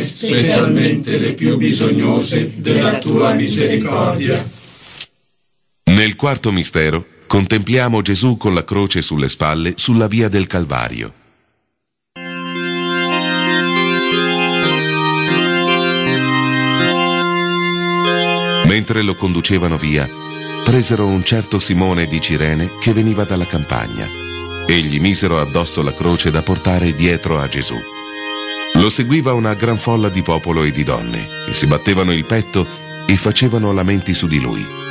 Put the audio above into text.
specialmente le più bisognose della tua misericordia. Nel quarto mistero contempliamo Gesù con la croce sulle spalle sulla via del Calvario. Mentre lo conducevano via, presero un certo Simone di Cirene che veniva dalla campagna e gli misero addosso la croce da portare dietro a Gesù. Lo seguiva una gran folla di popolo e di donne che si battevano il petto e facevano lamenti su di lui.